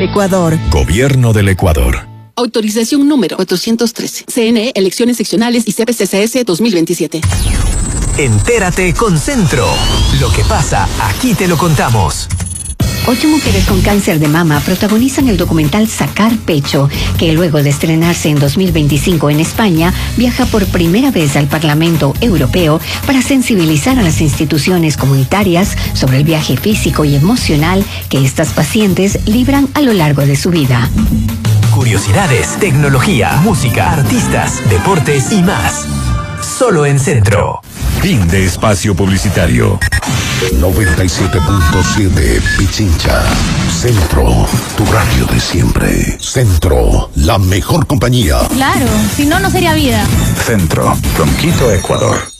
Ecuador. Gobierno del Ecuador. Autorización número 413. CNE, elecciones seccionales y CPCCS 2027. Entérate con Centro. Lo que pasa, aquí te lo contamos. 8 mujeres con cáncer de mama protagonizan el documental Sacar Pecho, que luego de estrenarse en 2025 en España, viaja por primera vez al Parlamento Europeo para sensibilizar a las instituciones comunitarias sobre el viaje físico y emocional que estas pacientes libran a lo largo de su vida. Curiosidades, tecnología, música, artistas, deportes y más. Solo en Centro. Fin de espacio publicitario. 97.7 Pichincha. Centro, tu radio de siempre. Centro, la mejor compañía. Claro, si no, no sería vida. Centro, Ronquito, Ecuador.